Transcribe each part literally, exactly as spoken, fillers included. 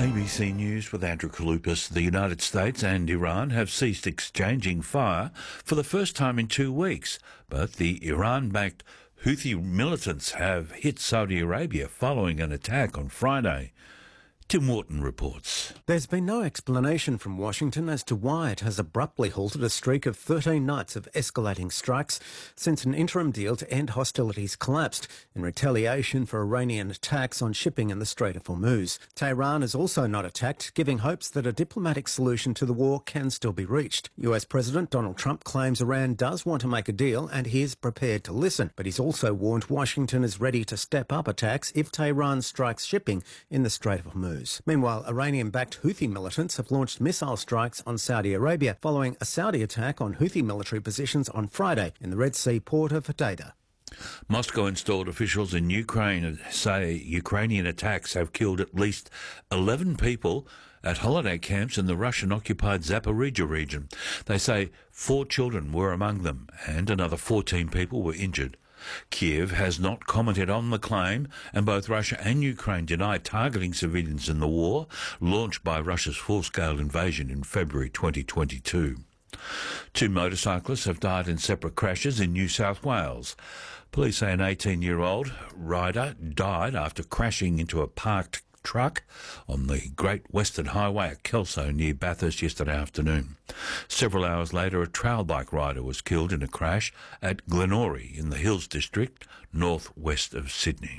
A B C News with Andrew Kalupas. The United States and Iran have ceased exchanging fire for the first time in two weeks, but the Iran-backed Houthi militants have hit Saudi Arabia following an attack on Friday. Tim Wharton reports. There's been no explanation from Washington as to why it has abruptly halted a streak of thirteen nights of escalating strikes since an interim deal to end hostilities collapsed in retaliation for Iranian attacks on shipping in the Strait of Hormuz. Tehran is also not attacked, giving hopes that a diplomatic solution to the war can still be reached. U S President Donald Trump claims Iran does want to make a deal and he is prepared to listen, but he's also warned Washington is ready to step up attacks if Tehran strikes shipping in the Strait of Hormuz. Meanwhile, Iranian-backed Houthi militants have launched missile strikes on Saudi Arabia following a Saudi attack on Houthi military positions on Friday in the Red Sea port of Hodeidah. Moscow-installed officials in Ukraine say Ukrainian attacks have killed at least eleven people at holiday camps in the Russian-occupied Zaporizhzhia region. They say four children were among them and another fourteen people were injured. Kiev has not commented on the claim, and both Russia and Ukraine deny targeting civilians in the war launched by Russia's full-scale invasion in February twenty twenty-two. Two motorcyclists have died in separate crashes in New South Wales. Police say an eighteen-year-old rider died after crashing into a parked truck on the Great Western Highway at Kelso near Bathurst yesterday afternoon. Several hours later, a trail bike rider was killed in a crash at Glenorrey in the Hills District, northwest of Sydney.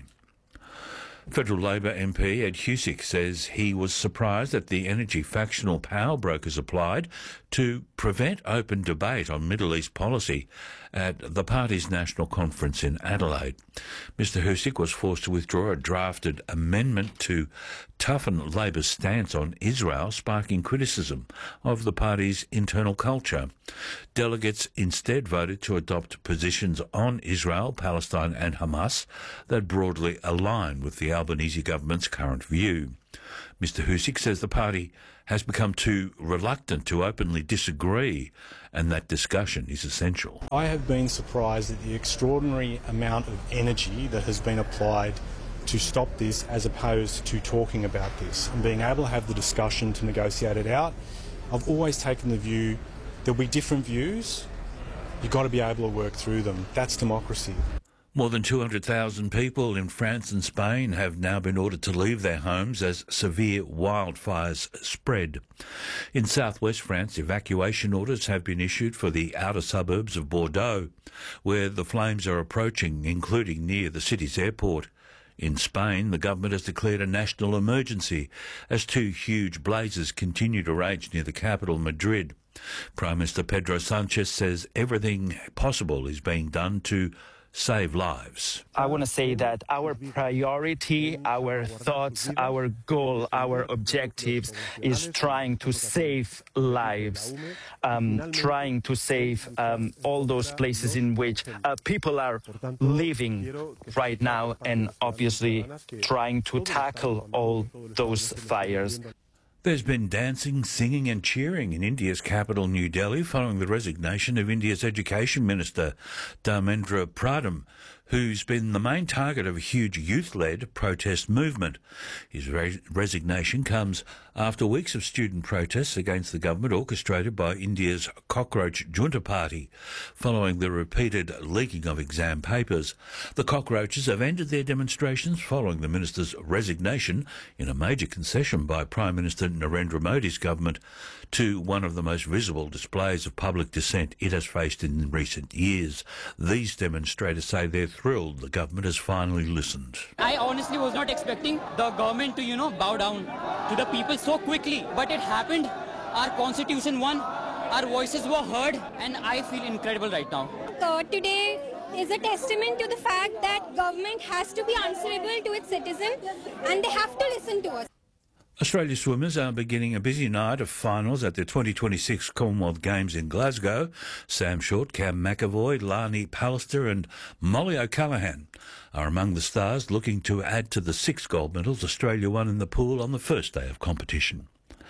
Federal Labor M P Ed Husic says he was surprised at the energy factional power brokers applied to prevent open debate on Middle East policy at the party's national conference in Adelaide. Mister Husic was forced to withdraw a drafted amendment to toughen Labor's stance on Israel, sparking criticism of the party's internal culture. Delegates instead voted to adopt positions on Israel, Palestine and Hamas that broadly align with the Albanese government's current view. Mister Husic says the party has become too reluctant to openly disagree and that discussion is essential. I have been surprised at the extraordinary amount of energy that has been applied to stop this as opposed to talking about this and being able to have the discussion to negotiate it out. I've always taken the view there'll be different views, you've got to be able to work through them. That's democracy. More than two hundred thousand people in France and Spain have now been ordered to leave their homes as severe wildfires spread. In southwest France, evacuation orders have been issued for the outer suburbs of Bordeaux, where the flames are approaching, including near the city's airport. In Spain, the government has declared a national emergency as two huge blazes continue to rage near the capital, Madrid. Prime Minister Pedro Sanchez says everything possible is being done to save lives. I want to say that our priority, our thoughts, our goal, our objectives is trying to save lives, um, trying to save um, all those places in which uh, people are living right now, and obviously trying to tackle all those fires. There's been dancing, singing and cheering in India's capital, New Delhi, following the resignation of India's Education Minister, Dharmendra Pradhan, who's been the main target of a huge youth-led protest movement. His re- resignation comes after weeks of student protests against the government orchestrated by India's cockroach junta party, following the repeated leaking of exam papers. The cockroaches have ended their demonstrations following the minister's resignation in a major concession by Prime Minister Narendra Modi's government to one of the most visible displays of public dissent it has faced in recent years. These demonstrators say they're thrilled the government has finally listened. I honestly was not expecting the government to, you know, bow down to the people so quickly, but it happened. Our constitution won, our voices were heard, and I feel incredible right now. Uh, today is a testament to the fact that government has to be answerable to its citizens and they have to listen to us. Australia swimmers are beginning a busy night of finals at the twenty twenty-six Commonwealth Games in Glasgow. Sam Short, Cam McAvoy, Lani Pallister and Molly O'Callaghan are among the stars looking to add to the six gold medals Australia won in the pool on the first day of competition.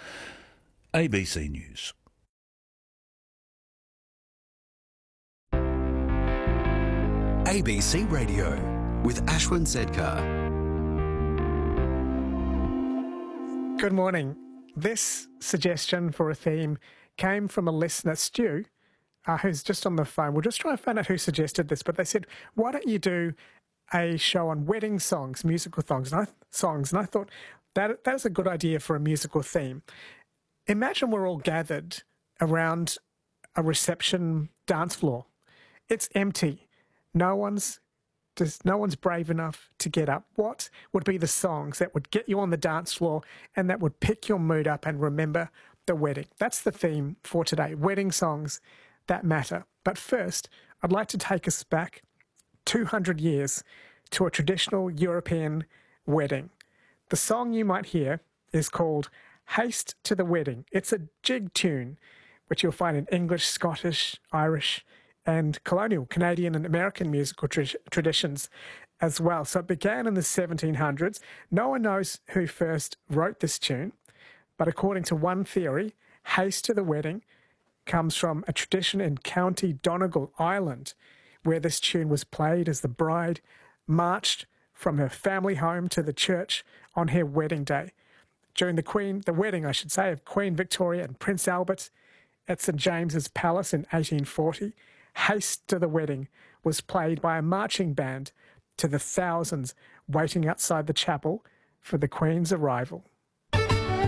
A B C News. A B C Radio with Ashwin Zedkar. Good morning. This suggestion for a theme came from a listener, Stu, uh, who's just on the phone. We'll just try and find out who suggested this, but they said, why don't you do a show on wedding songs, musical songs? And I, songs, and I thought that that is a good idea for a musical theme. Imagine we're all gathered around a reception dance floor. It's empty. No one's Just, no one's brave enough to get up. What would be the songs that would get you on the dance floor and that would pick your mood up and remember the wedding? That's the theme for today, wedding songs that matter. But first, I'd like to take us back two hundred years to a traditional European wedding. The song you might hear is called Haste to the Wedding. It's a jig tune, which you'll find in English, Scottish, Irish, and colonial Canadian and American musical tra- traditions as well. So it began in the seventeen hundreds. No one knows who first wrote this tune, but according to one theory, Haste to the Wedding comes from a tradition in County Donegal, Ireland, where this tune was played as the bride marched from her family home to the church on her wedding day. During the Queen, the wedding, I should say, of Queen Victoria and Prince Albert at St James's Palace in eighteen forty, Haste to the Wedding was played by a marching band to the thousands waiting outside the chapel for the Queen's arrival.